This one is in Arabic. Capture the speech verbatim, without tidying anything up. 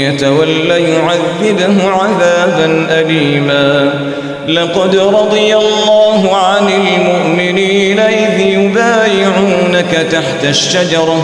يتولى يعذبه عذابا أليما. لقد رضي الله عن المؤمنين إذ يبايعونك تحت الشجرة